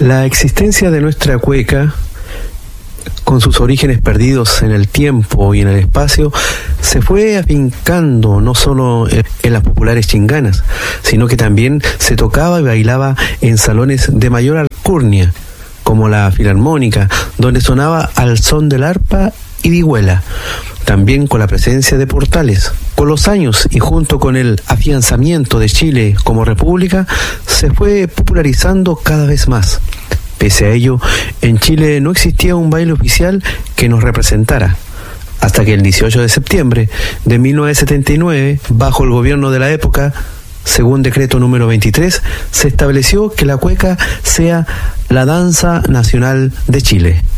La existencia de nuestra cueca, con sus orígenes perdidos en el tiempo y en el espacio, se fue afincando no solo en las populares chinganas, sino que también se tocaba y bailaba en salones de mayor alcurnia, como la Filarmónica, donde sonaba al son del arpa y vihuela, también con la presencia de Portales. Con los años y junto con el afianzamiento de Chile como república, se fue popularizando cada vez más. Pese a ello, en Chile no existía un baile oficial que nos representara, hasta que el 18 de septiembre de 1979, bajo el gobierno de la época, según decreto número 23, se estableció que la cueca sea la danza nacional de Chile.